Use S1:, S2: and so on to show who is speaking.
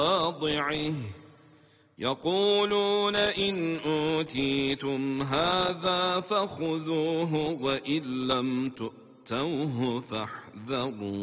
S1: مواضعه يقولون إن أوتيتم هذا فخذوه وإن لم تؤتوه فاحذروا